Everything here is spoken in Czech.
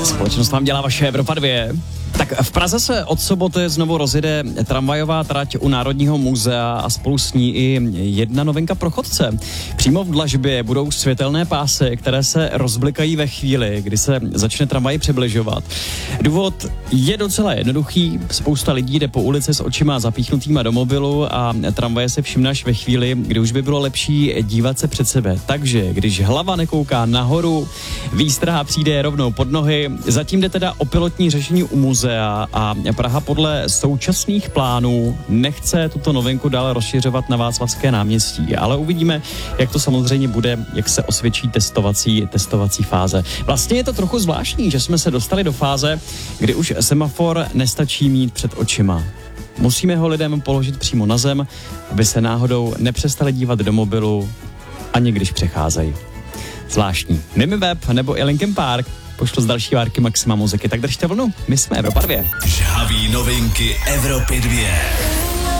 Společnost vám dělá vaše Evropa 2. Tak v Praze se od soboty znovu rozjede tramvajová trať u Národního muzea a spolu s ní i jedna novinka pro chodce. Přímo v dlažbě budou světelné pásy, které se rozblikají ve chvíli, kdy se začne tramvaj přibližovat. Důvod je docela jednoduchý. Spousta lidí jde po ulici s očima zapíchnutýma do mobilu a tramvaje se všimne až ve chvíli, kdy už by bylo lepší dívat se před sebe. Takže když hlava nekouká nahoru, výstraha přijde rovnou pod nohy. Zatím jde teda o pilotní řešení u muzea a Praha podle současných plánů nechce tuto novinku dále rozšiřovat na Václavské náměstí, ale uvidíme, jak to samozřejmě bude, jak se osvědčí testovací fáze. Vlastně je to trochu zvláštní, že jsme se dostali do fáze, kdy už semafor nestačí mít před očima. Musíme ho lidem položit přímo na zem, aby se náhodou nepřestali dívat do mobilu, ani když přecházejí. Zvláštní. Mimi Web nebo i Linkin Park pošlu z další várky Maxima muziky, tak držte vlnu. My jsme Evropa 2. Žhavý novinky Evropy 2.